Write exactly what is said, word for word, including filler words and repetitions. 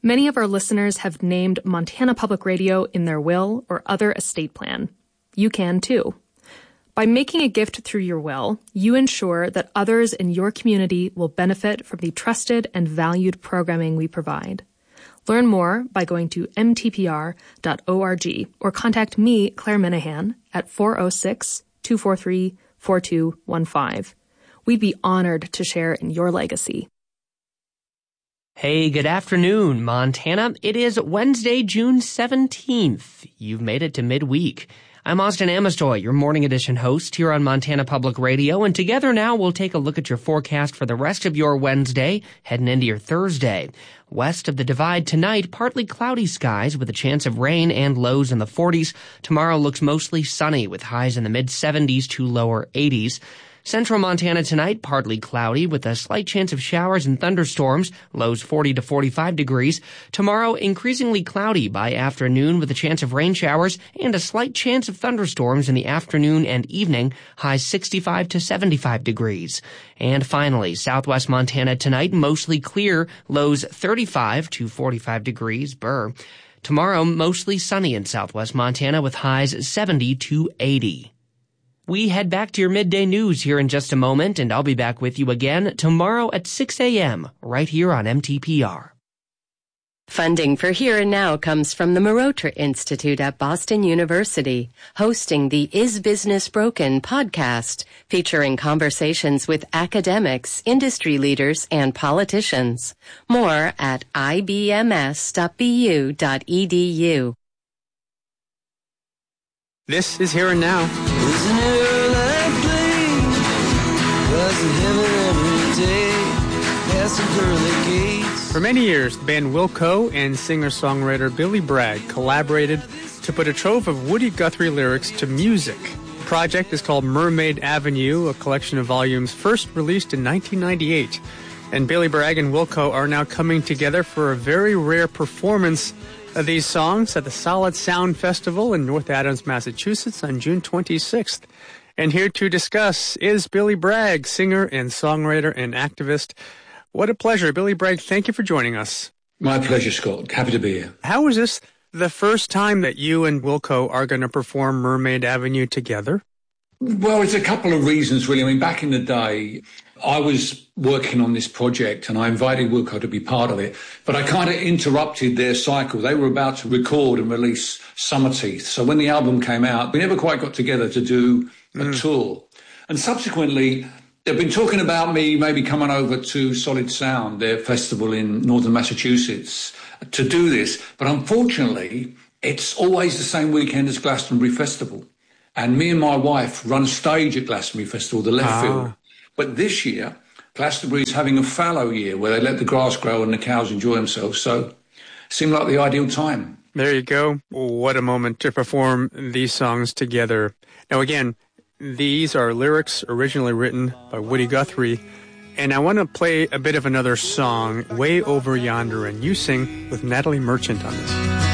Many of our listeners have named Montana Public Radio in their will or other estate plan. You can too. By making a gift through your will, you ensure that others in your community will benefit from the trusted and valued programming we provide. Learn more by going to m t p r dot org or contact me, Claire Minahan, at four oh six, two four three, four two one five. We'd be honored to share in your legacy. Hey, good afternoon, Montana. It is Wednesday, June seventeenth. You've made it to midweek. I'm Austin Amestoy, your morning edition host here on Montana Public Radio, and together now we'll take a look at your forecast for the rest of your Wednesday, heading into your Thursday. West of the Divide tonight, partly cloudy skies with a chance of rain and lows in the forties. Tomorrow looks mostly sunny with highs in the mid-seventies to lower eighties. Central Montana tonight, partly cloudy with a slight chance of showers and thunderstorms, lows forty to forty-five degrees. Tomorrow, increasingly cloudy by afternoon with a chance of rain showers and a slight chance of thunderstorms in the afternoon and evening, highs sixty-five to seventy-five degrees. And finally, southwest Montana tonight, mostly clear, lows thirty-five to forty-five degrees, Burr. Tomorrow, mostly sunny in southwest Montana with highs seventy to eighty. We head back to your midday news here in just a moment, and I'll be back with you again tomorrow at six a.m. right here on M T P R. Funding for Here and Now comes from the Marotra Institute at Boston University, hosting the Is Business Broken podcast, featuring conversations with academics, industry leaders, and politicians. More at i b m s dot b u dot e d u. This is Here and Now. Isn't it likely? Doesn't heaven every day past some pearly gates? For many years, the band Wilco and singer-songwriter Billy Bragg collaborated to put a trove of Woody Guthrie lyrics to music. The project is called Mermaid Avenue, a collection of volumes first released in nineteen ninety-eight. And Billy Bragg and Wilco are now coming together for a very rare performance of these songs at the Solid Sound Festival in North Adams, Massachusetts on June twenty-sixth. And here to discuss is Billy Bragg, singer and songwriter and activist. What a pleasure. Billy Bragg, thank you for joining us. My pleasure, Scott. Happy to be here. How is this the first time that you and Wilco are going to perform Mermaid Avenue together? Well, it's a couple of reasons, really. I mean, back in the day, I was working on this project and I invited Wilco to be part of it, but I kind of interrupted their cycle. They were about to record and release Summer Teeth. So when the album came out, we never quite got together to do a mm. tour. And subsequently, they've been talking about me maybe coming over to Solid Sound, their festival in northern Massachusetts, to do this. But unfortunately, it's always the same weekend as Glastonbury Festival. And me and my wife run a stage at Glastonbury Festival, the Left ah. Field. But this year, Glastonbury's having a fallow year where they let the grass grow and the cows enjoy themselves. So it seemed like the ideal time. There you go. What a moment to perform these songs together. Now, again, these are lyrics originally written by Woody Guthrie. And I want to play a bit of another song, Way Over Yonder, and you sing with Natalie Merchant on this.